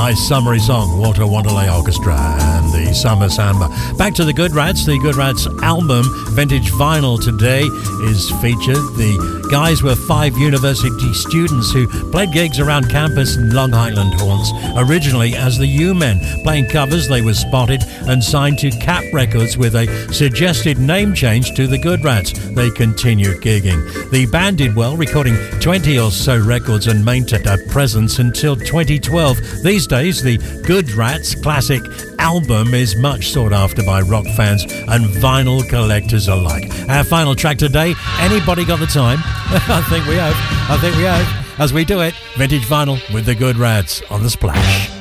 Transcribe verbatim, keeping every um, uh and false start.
Nice summery song, Water Wanderlei Orchestra and the Summer Samba. Back to the Good Rats. The Good Rats album, Vintage Vinyl, today is featured. The guys were five university students who played gigs around campus in Long Island haunts. Originally as the U-Men, playing covers, they were spotted and signed to Cap Records with a suggested name change to the Good Rats. They continued gigging. The band did well, recording twenty or so records and maintained a presence until twenty twelve. These days, the Good Rats classic album is much sought after by rock fans and vinyl collectors alike. Our final track today, anybody got the time? I think we have. I think we have. As we do it, Vintage Vinyl with the Good Rats on The Splash.